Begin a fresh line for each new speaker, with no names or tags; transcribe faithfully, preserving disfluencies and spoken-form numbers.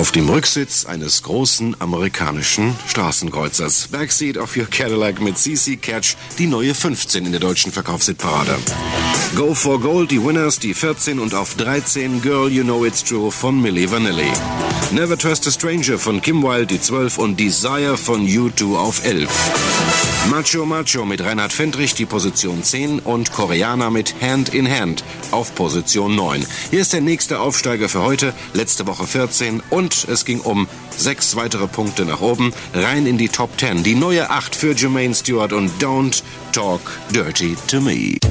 auf dem Rücksitz eines großen amerikanischen Straßenkreuzers. Backseat of Your Cadillac mit C C Catch, die neue fünfzehn in der deutschen Verkaufshitparade. Go for Gold, die Winners, die vierzehn und auf dreizehn Girl You Know It's True von Milli Vanilli. Never Trust a Stranger von Kim Wilde, die zwölf und Desire von U zwei auf elf. Macho Macho mit Reinhard Fendrich, die Position zehn und Koreaner mit Hand in Hand auf Position neun. Hier ist der nächste Aufsteiger für heute, letzte Woche vierzehn und es ging um sechs weitere Punkte nach oben, rein in die Top zehn. Die neue acht für Jermaine Stewart und Don't Talk Dirty to Me.